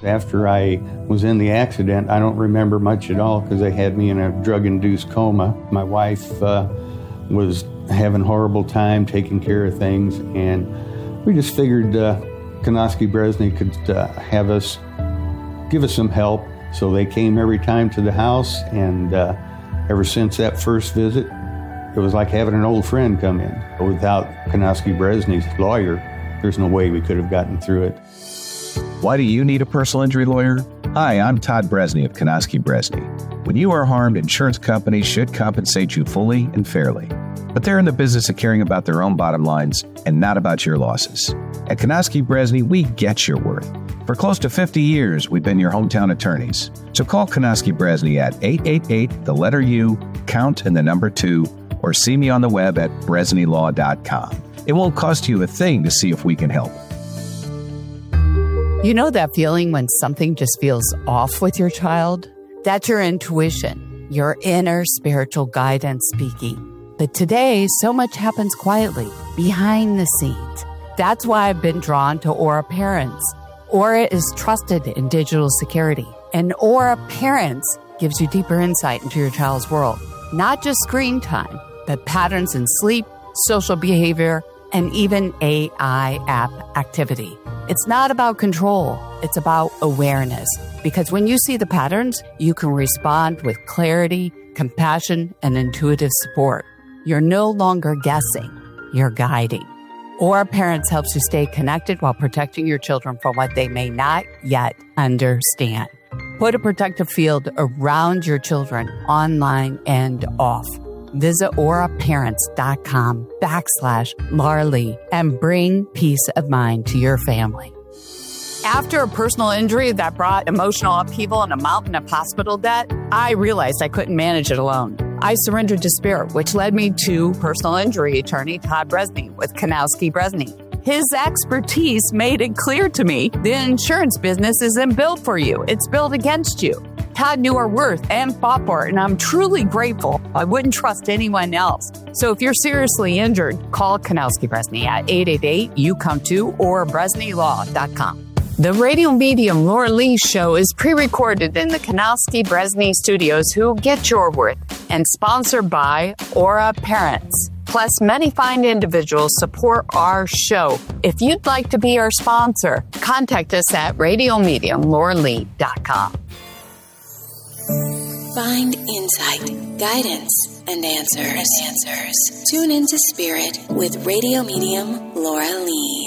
After I was in the accident, I don't remember much at all because they had me in a drug-induced coma. My wife was having a horrible time taking care of things, and we just figured Konosky Bresny could give us some help. So they came every time to the house, and ever since that first visit, it was like having an old friend come in. Without Konosky Bresny's lawyer, there's no way we could have gotten through it. Why do you need a personal injury lawyer? Hi, I'm Todd Bresny of Konosky Bresny. When you are harmed, insurance companies should compensate you fully and fairly. But they're in the business of caring about their own bottom lines and not about your losses. At Konosky Bresny, we get your worth. For close to 50 years, we've been your hometown attorneys. So call Konosky Bresny at 888, the letter U, count and the number 2, or see me on the web at bresnylaw.com. It won't cost you a thing to see if we can help. You know that feeling when something just feels off with your child? That's your intuition, your inner spiritual guidance speaking. But today, so much happens quietly, behind the scenes. That's why I've been drawn to Aura Parents. Aura is trusted in digital security, and Aura Parents gives you deeper insight into your child's world. Not just screen time, but patterns in sleep, social behavior, and even AI app activity. It's not about control, it's about awareness. Because when you see the patterns, you can respond with clarity, compassion, and intuitive support. You're no longer guessing, you're guiding. Aura Parents helps you stay connected while protecting your children from what they may not yet understand. Put a protective field around your children, online and off. Visit auraparents.com/Laura Lee and bring peace of mind to your family. After a personal injury that brought emotional upheaval and a mountain of hospital debt, I realized I couldn't manage it alone. I surrendered despair, which led me to personal injury attorney Todd Bresny with Konosky Bresny. His expertise made it clear to me the insurance business isn't built for you. It's built against you. Todd knew our worth and fought for it, and I'm truly grateful. I wouldn't trust anyone else. So if you're seriously injured, call Konosky Bresny at 888-YOU-COME-TO or BresnyLaw.com. The radio medium Laura Lee show is pre-recorded in the Konosky Bresny studios who get your worth and sponsored by Aura Parents. Plus, many fine individuals support our show. If you'd like to be our sponsor, contact us at radiomediumlauralee.com. Find insight, guidance, and answers. Tune into Spirit with radio medium Laura Lee.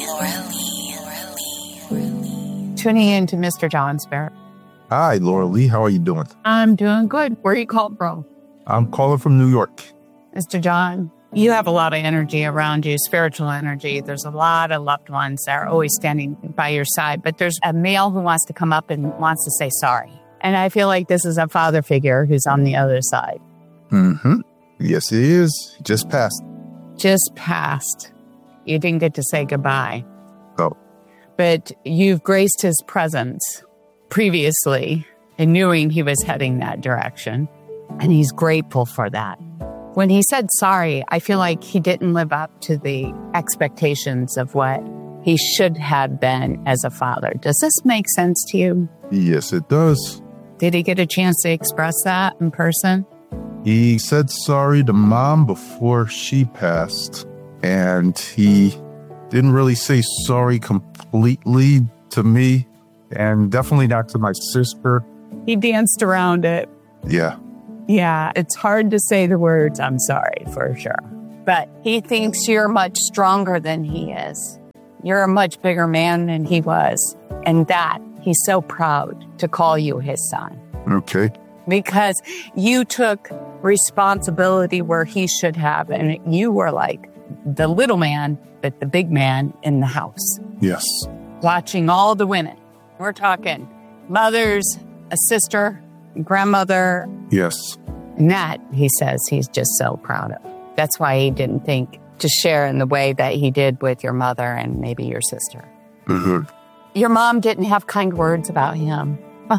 Tuning in to Mr. John Spirit. Hi, Laura Lee. How are you doing? I'm doing good. Where are you called from? I'm calling from New York. Mr. John, you have a lot of energy around you, spiritual energy. There's a lot of loved ones that are always standing by your side. But there's a male who wants to come up and wants to say sorry. And I feel like this is a father figure who's on the other side. Mm-hmm. Yes, it is. Just passed. Just passed. You didn't get to say goodbye. Oh. But you've graced his presence previously and knowing he was heading that direction. And he's grateful for that. When he said sorry, I feel like he didn't live up to the expectations of what he should have been as a father. Does this make sense to you? Yes, it does. Did he get a chance to express that in person? He said sorry to Mom before she passed. And he didn't really say sorry completely to me. And definitely not to my sister. He danced around it. Yeah. Yeah, it's hard to say the words, I'm sorry, for sure. But he thinks you're much stronger than he is. You're a much bigger man than he was. And that, he's so proud to call you his son. Okay. Because you took responsibility where he should have. And you were like the little man, but the big man in the house. Yes. Watching all the women. We're talking mothers, a sister, grandmother. Yes. And that, he says, he's just so proud of. That's why he didn't think to share in the way that he did with your mother and maybe your sister. Mm-hmm. Your mom didn't have kind words about him.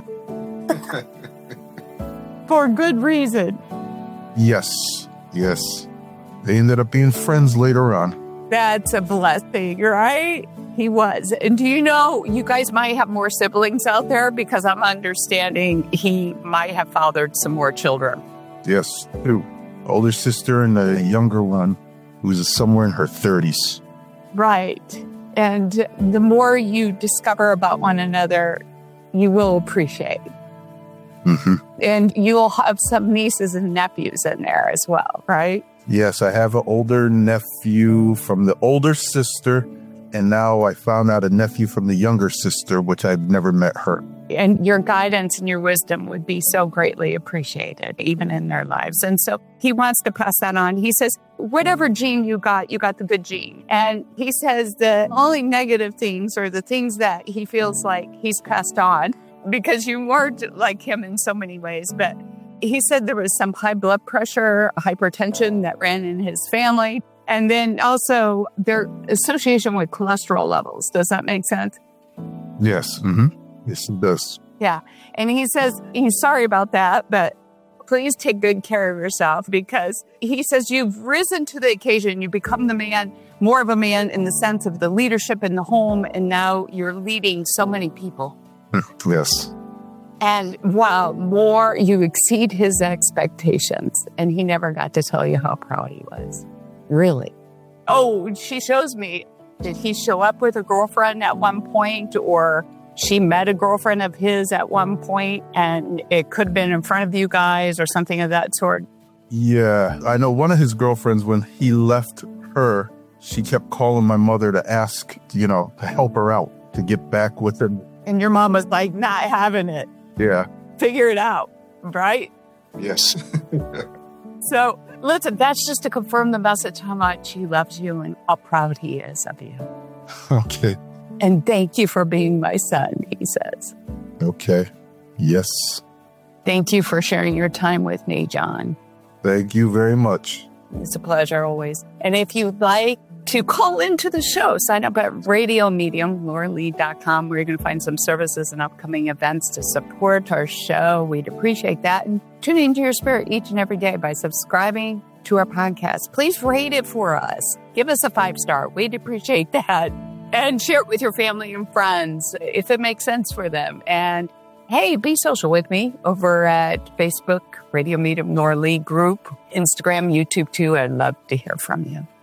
For good reason. Yes. They ended up being friends later on. That's a blessing, right? He was. And do you know, you guys might have more siblings out there because I'm understanding he might have fathered some more children. Yes, two. Older sister and a younger one who's somewhere in her 30s. Right. And the more you discover about one another, you will appreciate. Mm-hmm. And you'll have some nieces and nephews in there as well, right? Yes, I have an older nephew from the older sister, and now I found out a nephew from the younger sister, which I'd never met her. And your guidance and your wisdom would be so greatly appreciated, even in their lives. And so he wants to pass that on. He says, whatever gene you got the good gene. And he says the only negative things or the things that he feels like he's passed on, because you weren't like him in so many ways, but he said there was some high blood pressure, hypertension that ran in his family. And then also their association with cholesterol levels. Does that make sense? Yes. Mm-hmm. Yes, it does. Yeah. And he says he's sorry about that, but please take good care of yourself, because he says you've risen to the occasion. You become the man, more of a man in the sense of the leadership in the home. And now you're leading so many people. Yes. And wow, more you exceed his expectations. And he never got to tell you how proud he was. Really. Oh, she shows me. Did he show up with a girlfriend at one point, or she met a girlfriend of his at one point, and it could have been in front of you guys or something of that sort? Yeah. I know one of his girlfriends, when he left her, she kept calling my mother to ask, to help her out, to get back with him. And your mom was like, not having it. Yeah. Figure it out, right? Yes. So, listen, that's just to confirm the message, how much he loves you and how proud he is of you. Okay. And thank you for being my son, he says. Okay. Yes. Thank you for sharing your time with me, John. Thank you very much. It's a pleasure always. And if you'd like to call into the show, sign up at Radio Medium, LauraLee.com, where you're going to find some services and upcoming events to support our show. We'd appreciate that. And tune into your spirit each and every day by subscribing to our podcast. Please rate it for us. Give us a 5-star. We'd appreciate that. And share it with your family and friends if it makes sense for them. And hey, be social with me over at Facebook, Radio Medium Laura Lee Group, Instagram, YouTube too. I'd love to hear from you.